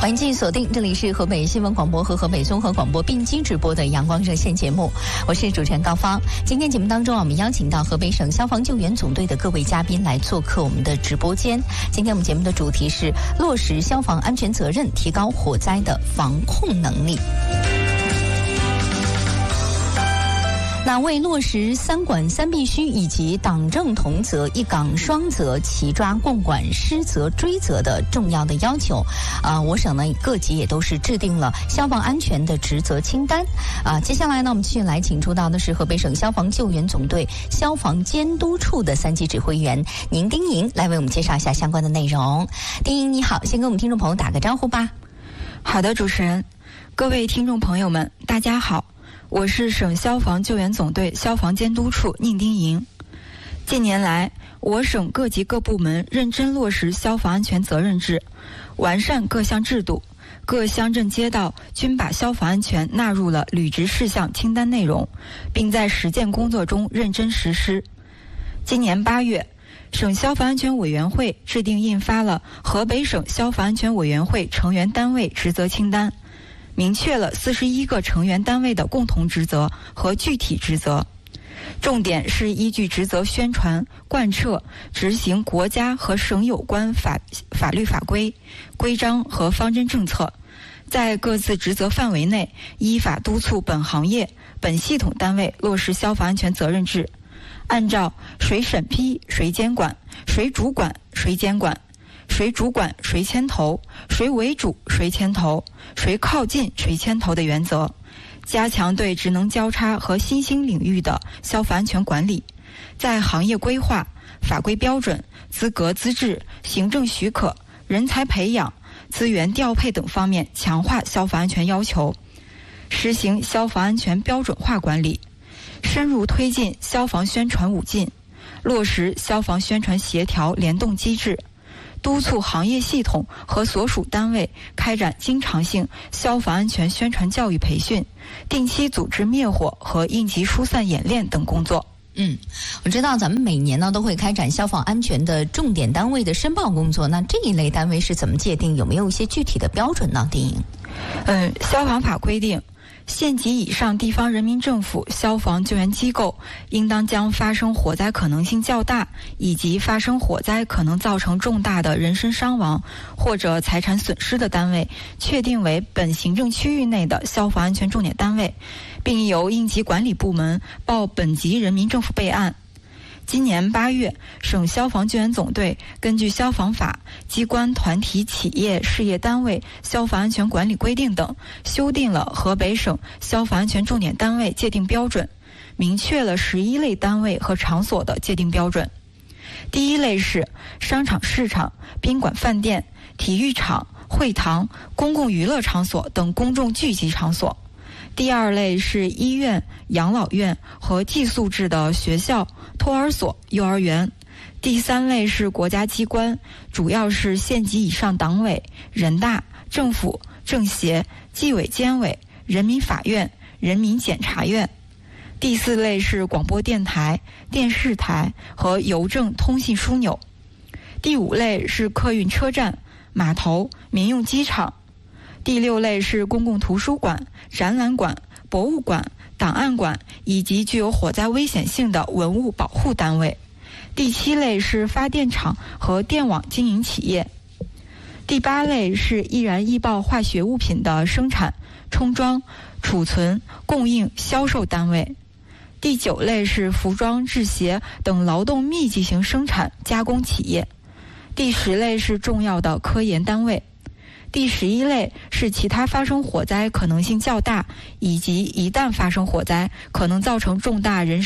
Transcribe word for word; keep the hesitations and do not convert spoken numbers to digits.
欢迎继续锁定，这里是河北新闻广播和河北综合广播并机直播的阳光热线节目，我是主持人高芳。今天节目当中，我们邀请到河北省消防救援总队的各位嘉宾来做客我们的直播间。今天我们节目的主题是落实消防安全责任，提高火灾的防控能力。那为落实三管三必须以及党政同责、一岗双责、齐抓共管、失责追责的重要的要求，啊、呃，我省呢各级也都是制定了消防安全的职责清单。啊、呃，接下来呢，我们继续来请出到的是河北省消防救援总队消防监督处的三级指挥员宁丁莹，来为我们介绍一下相关的内容。丁莹你好，先跟我们听众朋友打个招呼吧。 好的，主持人，各位听众朋友们，大家好。我是省消防救援总队消防监督处宁丁莹。近年来，我省各级各部门认真落实消防安全责任制，完善各项制度，各乡镇街道均把消防安全纳入了履职事项清单内容，并在实践工作中认真实施。今年八月，省消防安全委员会制定印发了河北省消防安全委员会成员单位职责清单，明确了四十一个成员单位的共同职责和具体职责，重点是依据职责宣传、贯彻、执行国家和省有关法法律法规、规章和方针政策，在各自职责范围内依法督促本行业、本系统单位落实消防安全责任制，按照谁审批谁监管、谁主管谁监管、谁主管谁牵头、谁为主谁牵头、谁靠近谁牵头的原则，加强对职能交叉和新兴领域的消防安全管理，在行业规划、法规标准、资格资质、行政许可、人才培养、资源调配等方面强化消防安全要求，实行消防安全标准化管理，深入推进消防宣传五进，落实消防宣传协调联动机制，督促行业系统和所属单位开展经常性消防安全宣传教育培训，定期组织灭火和应急疏散演练等工作。 嗯，我知道咱们每年呢都会开展消防安全的重点单位的申报工作，那这一类单位是怎么界定？有没有一些具体的标准呢？丁莹， 嗯，消防法规定，县级以上地方人民政府消防救援机构应当将发生火灾可能性较大以及发生火灾可能造成重大的人身伤亡或者财产损失的单位确定为本行政区域内的消防安全重点单位，并由应急管理部门报本级人民政府备案。今年八月，省消防救援总队根据消防法、机关团体企业事业单位消防安全管理规定等，修订了河北省消防安全重点单位界定标准，明确了十一类单位和场所的界定标准。第一类是商场、市场、宾馆、饭店、体育场、会堂、公共娱乐场所等公众聚集场所。第二类是医院、养老院和寄宿制的学校、托儿所、幼儿园。第三类是国家机关，主要是县级以上党委、人大、政府、政协、纪委监委、人民法院、人民检察院。第四类是广播电台、电视台和邮政通信枢纽。第五类是客运车站、码头、民用机场。第六类是公共图书馆、展览馆、博物馆、档案馆以及具有火灾危险性的文物保护单位。第七类是发电厂和电网经营企业。第八类是易燃易爆化学物品的生产、充装、储存、供应、销售单位。第九类是服装、制鞋等劳动密集型生产加工企业。第十类是重要的科研单位。第十一类是其他发生火灾可能性较大，以及一旦发生火灾可能造成重大人